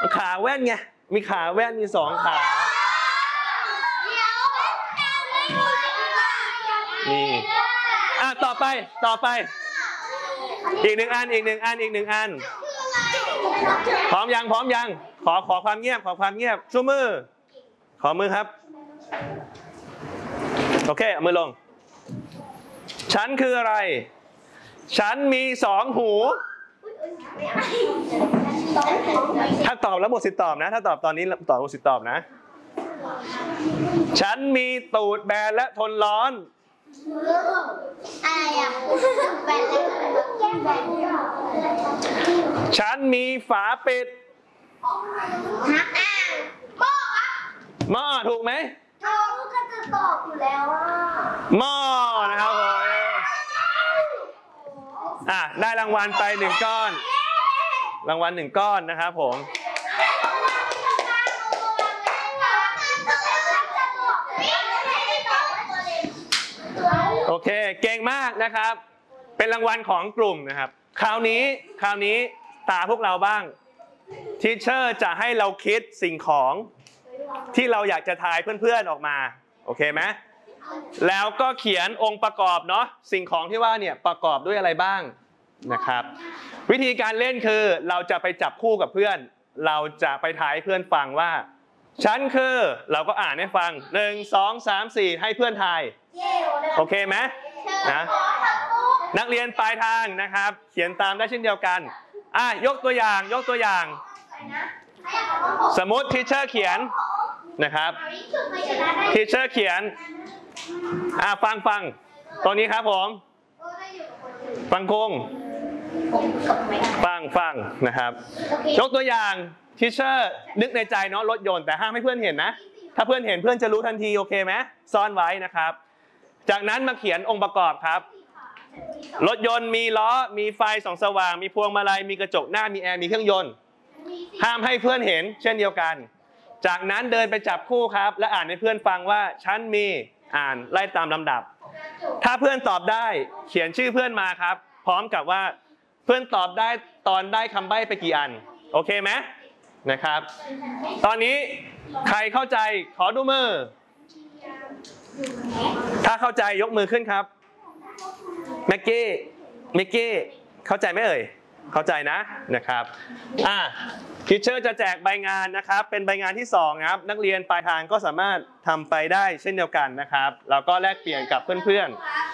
ขาแว่นไงมีขาแว่นมี2 ขานี่ต่อไปอีก1 อันพร้อมยังขอความเงียบชูมือขอมือครับโอเคเอามือลงฉันคืออะไรฉันมี2 หูถ้าตอบแล้วหมดสิทธิ์ตอบนะถ้าตอบตอนนี้ตอบหมดสิทธิ์ตอบนะฉันมีตูดแบนและทนร้อนฉันมีฝาปิดหม้อถูกไหมถูกก็จะตอบอยู่แล้วหม้อนะครับผมได้รางวัลไป1 ก้อนรางวัล1 ก้อนนะครับผมโอเคเก่งมากนะครับเป็นรางวัลของกลุ่มนะครับคราวนี้ตาพวกเราบ้างทีเชอร์จะให้เราคิดสิ่งของที่เราอยากจะทายเพื่อนๆออกมาโอเคไหมแล้วก็เขียนองค์ประกอบเนาะสิ่งของที่ว่าเนี่ยประกอบด้วยอะไรบ้างนะครับวิธีการเล่นคือเราจะไปจับคู่กับเพื่อนเราจะไปทายเพื่อนฟังว่าฉันคือเราก็อ่านให้ฟัง1 2 3 4ให้เพื่อนทายโอเคไหมนะนักเรียนปลายทางนะครับเขียนตามได้เช่นเดียวกันยกตัวอย่างสมมติทีเชอร์เขียนนะครับทีเชอร์เขียนฟังตรงนี้ครับผมฟังคงฟังนะครับยกตัวอย่างทีเชอร์นึกในใจเนาะรถยนต์แต่ห้ามให้เพื่อนเห็นนะถ้าเพื่อนเห็นเพื่อนจะรู้ทันทีโอเคไหมซ่อนไว้นะครับจากนั้นมาเขียนองค์ประกอบครับรถยนต์มีล้อมีไฟส่องสว่างมีพวงมาลัยมีกระจกหน้ามีแอร์มีเครื่องยนต์ห้ามให้เพื่อนเห็นเช่นเดียวกันจากนั้นเดินไปจับคู่ครับและอ่านให้เพื่อนฟังว่าฉันมีอ่านไล่ตามลำดับถ้าเพื่อนตอบได้เขียนชื่อเพื่อนมาครับพร้อมกับว่าเพื่อนตอบได้ตอนได้คำใบ้ไปกี่อันโอเคไหมนะครับตอนนี้ใครเข้าใจขอดูมือถ้าเข้าใจยกมือขึ้นครับแม็กกี้เข้าใจไหมเอ่ยเข้าใจนะครับทีเชอร์จะแจกใบงานนะครับเป็นใบงานที่2ครับนักเรียนปลายทางก็สามารถทำไปได้เช่นเดียวกันนะครับแล้วก็แลกเปลี่ยนกับเพื่อน